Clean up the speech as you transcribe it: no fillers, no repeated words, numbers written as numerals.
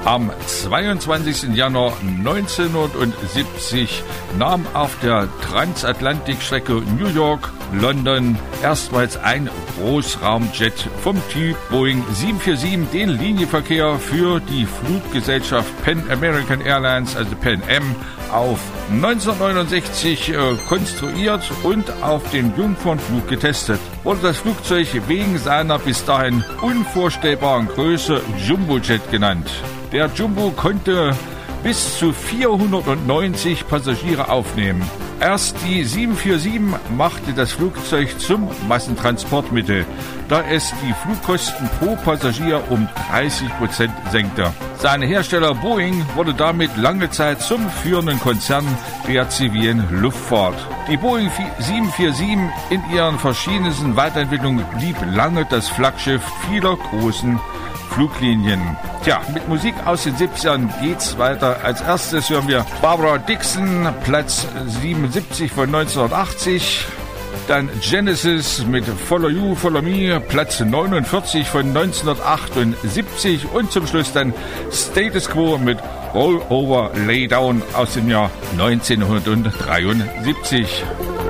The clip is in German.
Am 22. Januar 1970 nahm auf der Transatlantikstrecke New York-London erstmals ein Großraumjet vom Typ Boeing 747 den Linienverkehr für die Fluggesellschaft Pan American Airlines, also Pan Am, auf. 1969 konstruiert und auf dem Jungfernflug getestet, wurde das Flugzeug wegen seiner bis dahin unvorstellbaren Größe Jumbojet genannt. Der Jumbo konnte bis zu 490 Passagiere aufnehmen. Erst die 747 machte das Flugzeug zum Massentransportmittel, da es die Flugkosten pro Passagier um 30% senkte. Sein Hersteller Boeing wurde damit lange Zeit zum führenden Konzern der zivilen Luftfahrt. Die Boeing 747 in ihren verschiedensten Weiterentwicklungen blieb lange das Flaggschiff vieler großen Fluglinien. Tja, mit Musik aus den 70ern geht's weiter. Als erstes hören wir Barbara Dixon, Platz 77 von 1980. Dann Genesis mit Follow You, Follow Me, Platz 49 von 1978. Und zum Schluss dann Status Quo mit Roll Over, Lay Down aus dem Jahr 1973.